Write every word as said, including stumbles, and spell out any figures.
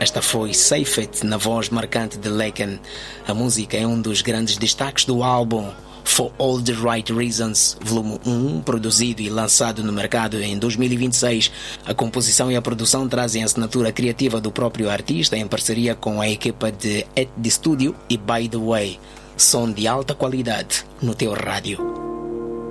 Esta foi Safe It, na voz marcante de Laken. A música é um dos grandes destaques do álbum For All the Right Reasons, volume um, produzido e lançado no mercado em dois mil e vinte e seis. A composição e a produção trazem a assinatura criativa do próprio artista em parceria com a equipa de At The Studio e By The Way. Som de alta qualidade no teu rádio.